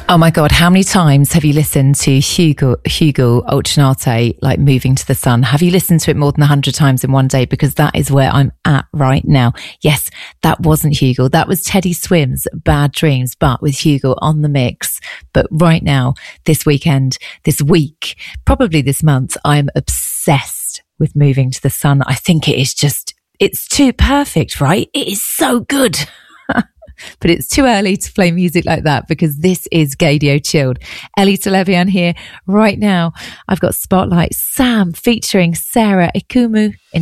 Oh my God, how many times have you listened to Hugo Olcinato, like Moving to the Sun? Have you listened to it more than 100 times in one day? Because that is where I'm at right now. Yes, that wasn't Hugo. That was Teddy Swims' Bad Dreams, but with Hugo on the mix. But right now, this weekend, this week, probably this month, I'm obsessed with Moving to the Sun. I think it is just, it's too perfect, right? It is so good. But it's too early to play music like that because this is Gaydio Chilled. Ellie Televian here right now. I've got Spotlight Sam featuring Sarah Ikumu in